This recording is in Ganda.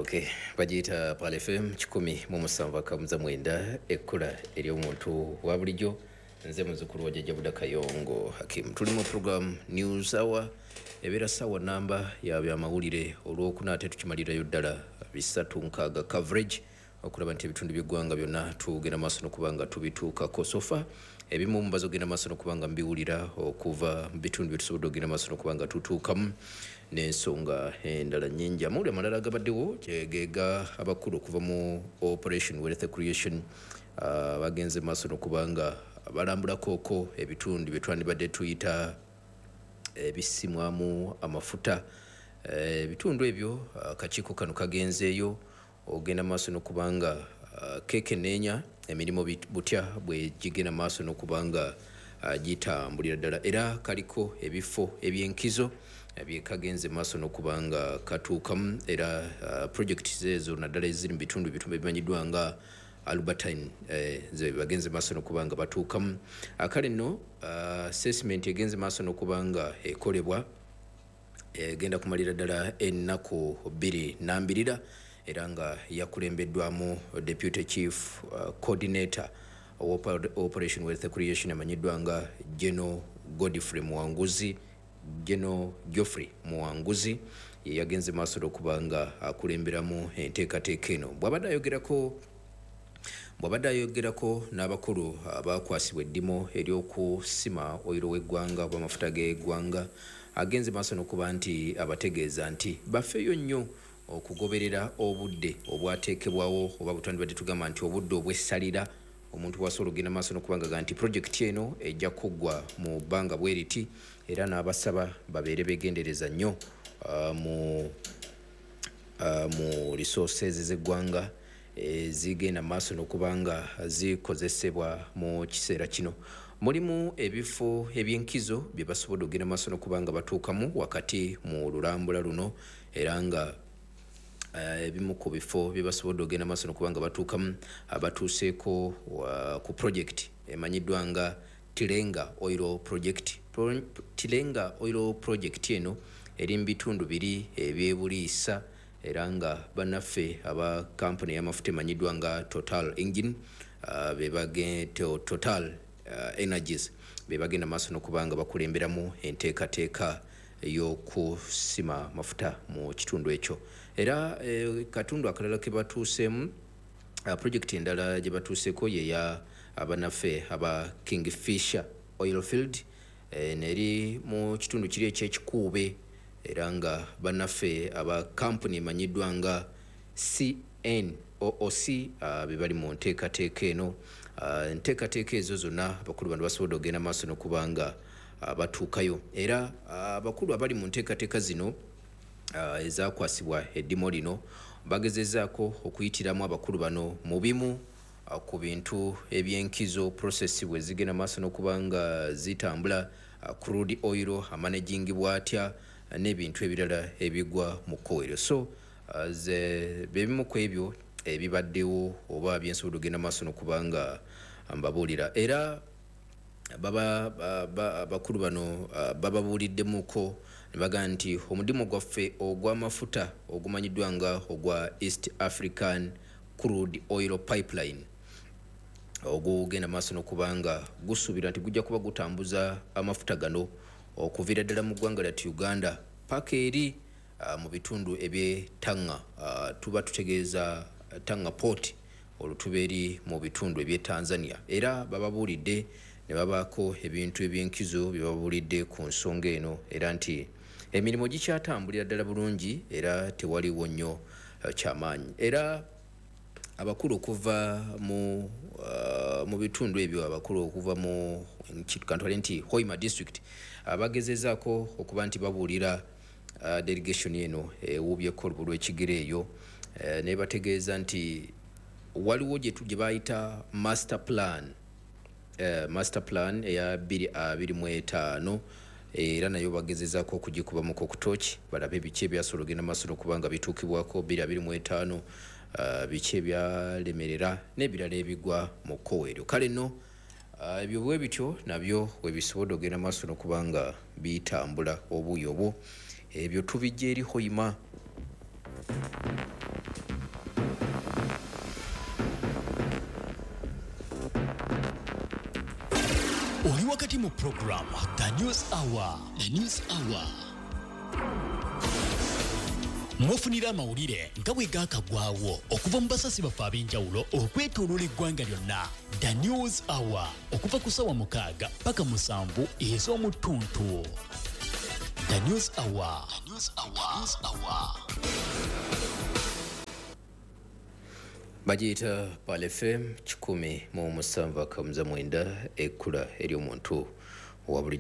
Okay, bagiyita Pal FM 107.9 ekkula ery'omuntu wa bulijjo. Nze muzzukulu wa Jjajja Buda Kayongo Hakim. Tuli mu program News Hour ebeera ssaawa nnamba ya byamawulire olwokuna ate tukimalirayo ddala 3 coverage okulaba nti ebitundu by'eggwanga byonna tugenda maaso n'okubanga tubituukako. Sofa ebimu mubazo genda maaso n'okubanga mbiwulira okuva mu bitundu bye tusobodde ogenda maaso n'okubanga tutuukamu n'ensonga endala nnyingi. Amawulire amalala agabaddewo geega abakulu okuva mu Operation Wealth Creation bagenze maaso n'okubanga balambulakooko ebitundu bye twandibadde tuyita ebisimwamu amafuta. Ebitundu ebyo akakiiko kano kagenzeeyo ogenda maaso n'okubanga keekenneenya emirimu butya bwe gigenda maaso n'okubanga gitambulira ddala, era kaliko ebifo eby'enkizo byekagenze maaso n'okubanga katuukamu, era projekiti ezo naddala eziri mu bitundu bimanyiddwa nga Albertine ze bagenze maaso n'okubanga batuukamu. Kale nno assessment egenze maaso n'okubanga ekolebwa egenda kumalira ddala ennaku 2 era nga yakulembeddwamu Deputy Chief Coordinator Operation Wealth Creation amanyiddwa nga General Godfrey Muwanguzi. General Geoffrey Muwanguzi ye yagenze maaso n'okubanga akulemberamu enteekateeka eno. Bw'abadde ayogerako n'abakulu abakwasibwa eddimu ery'okusima oyiro w'eggwanga oba amafuta g'eggwanga, agenze maaso n'okuba nti abategeeza nti bafeeyo nnyo okugoberera obudde obwateekebwawo oba butandibadde tugamba nti obudde obw'essalira omuntu bw'asobola ogenda maaso n'okubanga nti projekiti eno ejja kuggwa mu bbanga bwe riti, era n'abasaba babeere beegendereza nnyo mu resources z'eggwanga zigenda maaso n'okubanga zikozesebwa mu kiseera kino. Mulimu ebifo eby'enkizo bye basobodde ogenda maaso n'okubanga batuukamu wakati mu lulambula luno, era nga ebimu ku bifo bye basobodde ogenda maaso n'okubanga batuukamu abatuuseeko ku project emanyiddwa nga Tilenga Oil Project. Tilenga Oil Project eno eri mu bitundu 2 ebyebuliisa, era nga bannaffe aba kampuni y'amafuta emanyiddwa nga Total Engine Total Energies be bagenda maaso n'okubanga bakulemberamu enteekateeka ey'okusima mafuta mu kitundu ekyo. Era katundu akalala ke batuuseemu, projekiti endala gye batuuseeko yeya abannaffe aba Kingfisher Oilfield neri mu kitundu kiri eky'ekikuube, era nga bannaffe aba kampuni emanyiddwa nga CNOOC be bali mu nteekateeka eno. Enteekateeka ezo zonna abakulu bano basobodde ogenda maaso n'okubanga batuukayo, era abakulu abali mu nteekateeka zino ezakwasibwa eddimu lino bagezezzaako okuyitiramu abakulu bano mu bimu ku bintu eby'enkizo process bwe zigenda maaso n'okubanga zitambula, crude oil amanaging bwatya n'ebintu ebirala ebigwa mu kkowerero. So bebimu ku ebyo ebibaddewo oba byensobodde ogenda maaso n'okubanga mbabuulira, era abakulu bano bababuuliddemuko ne bagamba nti omudimu gwaffe ogw'amafuta ogumanyiddwa nga ogwa East African Crude Oil Pipeline ogugenda maaso n'okubanga gusuubira nti gujja kuba gutambuza amafuta gano okuviira ddala mu ggwanga lyattu Uganda paka eri mu bitundu eby'e Tanga. Tuba tutegeeza Tanga Port olutuba eri mu bitundu eby'e Tanzania, era bababuulidde ne babaako ebintu eby'enkizo bye babuulidde ku nsonga eno, era nti emirimu gikyatambulira ddala bulungi era tewaliwo nnyo kyamaanyi. Era abakulu okuva mu bitundu ebyo, abakulu okuva mu kantwale nti Hoima District bagezezzaako okuba nti babuulira delegation eno ewuubyeko olubu lw'ekigere eyo, ne bategeeza nti waliwo gye bayita master plan eya 2025, era nayo bagezezzaako okugikubamuko ku tooki balabe biki ebyasobola ogenda maaso n'okubanga bituukibwako 2025, biki ebyalemerera n'ebirala ebigwa mu kkoweero. Kale nno ebyo bwe bityo nabyo we bisobodde ogenda maaso n'okubanga bitambula obuuyi obwo, ebyo tubijja eri Hoima wakati mu program The News Hour. The News Hour. Mwofunira amawulire nga bwe gaakagwawo okuva mu basasi baffe ab'enjawulo okwetooloola eggwanga lyonna. The News Hour okuva ku ssaawa 6 paka 7 ez'omutuntu. The News Hour. The News Hour. News Hour. Bagiyita Pal FM 107.9 ekkula ery'omuntu wa buli